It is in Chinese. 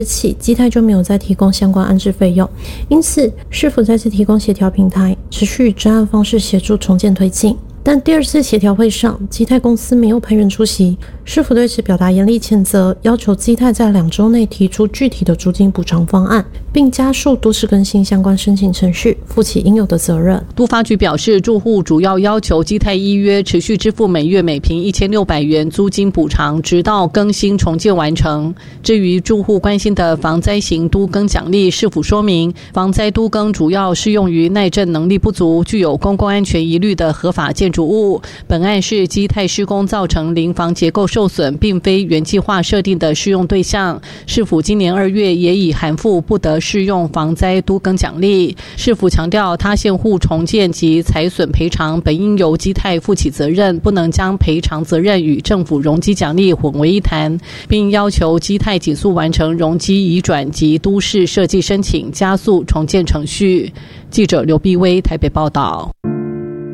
起，基泰就没有再提供相关安置费用，因此市府再次提供协调平台，持续以专案方式协助重建推进。但第二次协调会上，基泰公司没有派员出席，市府对此表达严厉谴责，要求基泰在2周内提出具体的租金补偿方案，并加速多次更新相关申请程序，负起应有的责任。 都发局表示，住户主要要求基泰依约持续支付每月每坪1600元租金补偿，直到更新重建完成。至于住户关心的防灾型都更奖励，市府说明，防灾都更主要适用于耐震能力不足、具有公共安全疑虑的合法建筑物。本案是基泰施工造成邻房结构受损，并非原计划设定的适用对象。市府今年2月也已函复不得适用防灾都更奖励。市府强调，他县户重建及财损赔偿本应由基泰负起责任，不能将赔偿责任与政府容积奖励混为一谈，并要求基泰紧速完成容积移转及都市设计申请，加速重建程序。记者刘碧薇台北报道。